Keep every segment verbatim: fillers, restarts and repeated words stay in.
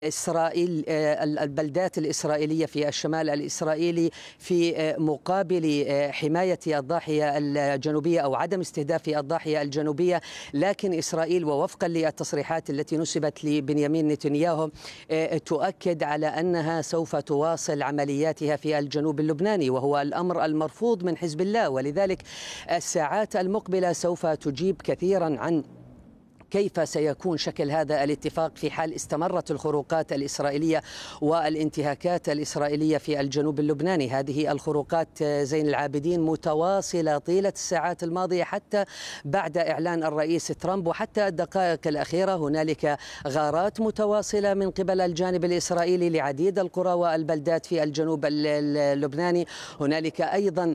إسرائيل البلدات الإسرائيلية في الشمال الإسرائيلي في مقابل حماية الضاحية الجنوبية أو عدم استهداف الضاحية الجنوبية. لكن إسرائيل ووفقا للتصريحات التي نسبت لبنيامين نتنياهو تؤكد على أنها سوف تواصل عملياتها في الجنوب اللبناني، وهو الأمر المرفوض من حزب الله. ولذلك الساعات المقبلة سوف تجيب كثيرا عن كيف سيكون شكل هذا الاتفاق في حال استمرت الخروقات الإسرائيلية والانتهاكات الإسرائيلية في الجنوب اللبناني. هذه الخروقات زين العابدين متواصلة طيلة الساعات الماضية حتى بعد إعلان الرئيس ترامب، وحتى الدقائق الأخيرة هنالك غارات متواصلة من قبل الجانب الإسرائيلي لعديد القرى والبلدات في الجنوب اللبناني. هنالك أيضا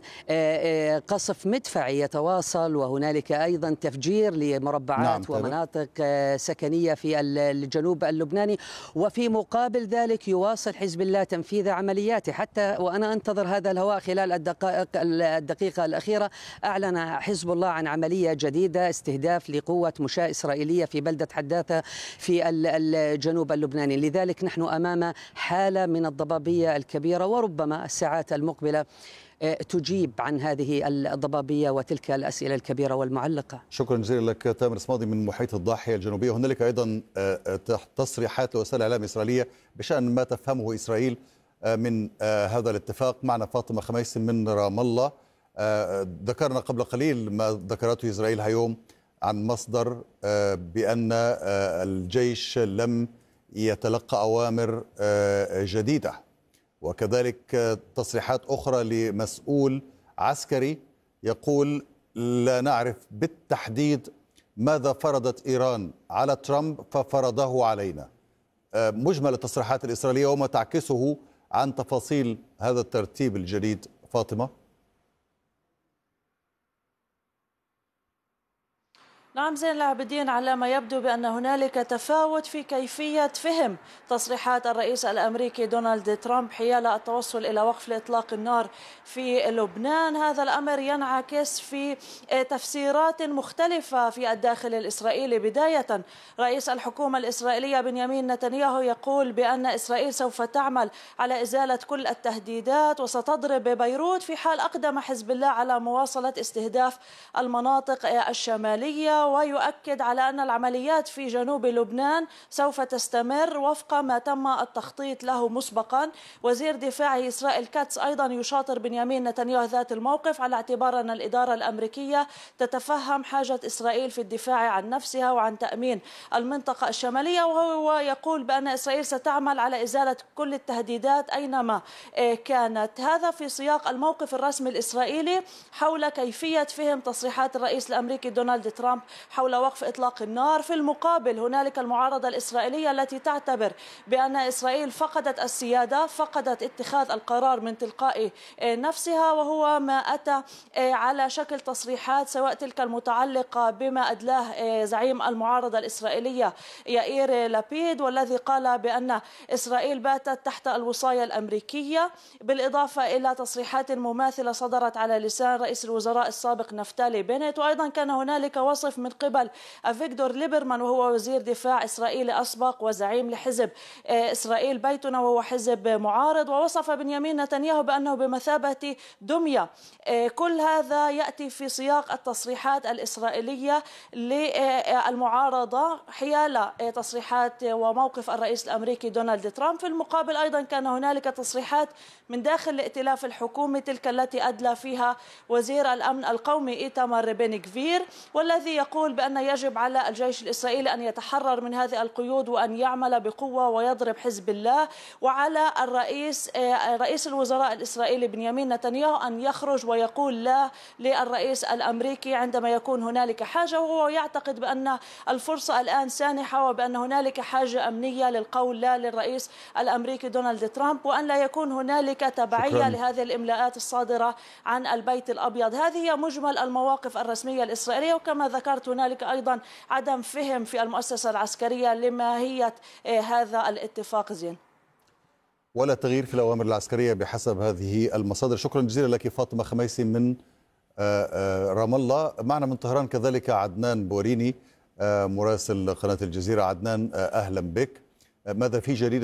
قصف مدفعي يتواصل، وهنالك أيضا تفجير لمربعات نعم ومناطق سكنية في الجنوب اللبناني. وفي مقابل ذلك يواصل حزب الله تنفيذ عملياته، حتى وأنا أنتظر هذا الهواء خلال الدقائق الدقيقة الأخيرة أعلن حزب الله عن عملية جديدة استهداف لقوة مشاة إسرائيلية في بلدة حداثة في الجنوب اللبناني. لذلك نحن أمام حالة من الضبابية الكبيرة، وربما الساعات المقبلة تجيب عن هذه الضبابية وتلك الأسئلة الكبيرة والمعلقة. شكرا جزيلا لك تامر صمادي من محيط الضاحية الجنوبية. هنالك أيضا تصريحات لوسائل الإعلام الإسرائيلية بشأن ما تفهمه إسرائيل من هذا الاتفاق. معنا فاطمة خميس من رام الله. ذكرنا قبل قليل ما ذكرته إسرائيل هيوم عن مصدر بأن الجيش لم يتلقى أوامر جديدة، وكذلك تصريحات أخرى لمسؤول عسكري يقول لا نعرف بالتحديد ماذا فرضت إيران على ترامب ففرضه علينا. مجمل التصريحات الإسرائيلية وما تعكسه عن تفاصيل هذا الترتيب الجديد فاطمة. نعم زين العابدين، على ما يبدو بأن هنالك تفاوت في كيفية فهم تصريحات الرئيس الأمريكي دونالد ترامب حيال التوصل إلى وقف إطلاق النار في لبنان. هذا الأمر ينعكس في تفسيرات مختلفة في الداخل الإسرائيلي. بداية رئيس الحكومة الإسرائيلية بنيامين نتنياهو يقول بأن إسرائيل سوف تعمل على إزالة كل التهديدات وستضرب بيروت في حال أقدم حزب الله على مواصلة استهداف المناطق الشمالية، ويؤكد على أن العمليات في جنوب لبنان سوف تستمر وفق ما تم التخطيط له مسبقا. وزير دفاع إسرائيل كاتس أيضا يشاطر بنيامين نتنياهو ذات الموقف على اعتبار أن الإدارة الأمريكية تتفهم حاجة إسرائيل في الدفاع عن نفسها وعن تأمين المنطقة الشمالية، وهو يقول بأن إسرائيل ستعمل على إزالة كل التهديدات أينما كانت. هذا في سياق الموقف الرسمي الإسرائيلي حول كيفية فهم تصريحات الرئيس الأمريكي دونالد ترامب حول وقف إطلاق النار. في المقابل هنالك المعارضة الإسرائيلية التي تعتبر بأن إسرائيل فقدت السيادة، فقدت اتخاذ القرار من تلقاء نفسها، وهو ما أتى على شكل تصريحات سواء تلك المتعلقة بما أدلاه زعيم المعارضة الإسرائيلية يائير لابيد، والذي قال بأن إسرائيل باتت تحت الوصاية الأمريكية، بالإضافة إلى تصريحات مماثلة صدرت على لسان رئيس الوزراء السابق نفتالي بنت. وأيضا كان هنالك وصف من قبل أفيغدور ليبرمان وهو وزير دفاع إسرائيلي أسبق وزعيم لحزب إسرائيل بيتنا وهو حزب معارض، ووصف بنيامين نتنياهو بأنه بمثابة دمية. كل هذا يأتي في سياق التصريحات الإسرائيلية للمعارضة حيال تصريحات وموقف الرئيس الأمريكي دونالد ترامب. في المقابل أيضا كان هنالك تصريحات من داخل الائتلاف الحكومي، تلك التي أدلى فيها وزير الأمن القومي إيتامر بن غفير، والذي يقول بأن يجب على الجيش الإسرائيلي أن يتحرر من هذه القيود وأن يعمل بقوة ويضرب حزب الله، وعلى الرئيس رئيس الوزراء الإسرائيلي بنيامين نتنياهو أن يخرج ويقول لا للرئيس الأمريكي عندما يكون هنالك حاجة. وهو يعتقد بأن الفرصة الآن سانحة وبأن هنالك حاجة أمنية للقول لا للرئيس الأمريكي دونالد ترامب، وأن لا يكون هنالك تبعية شكرا. لهذه الإملاءات الصادرة عن البيت الأبيض. هذه هي مجمل المواقف الرسمية الإسرائيلية. وكما ذكرت هنالك أيضا عدم فهم في المؤسسة العسكرية لماهية هذا الاتفاق زين، ولا تغيير في الأوامر العسكرية بحسب هذه المصادر. شكرا جزيلا لك فاطمة خميسي من رام الله. معنا من طهران كذلك عدنان بوريني مراسل قناة الجزيرة. عدنان أهلا بك. ماذا في جديد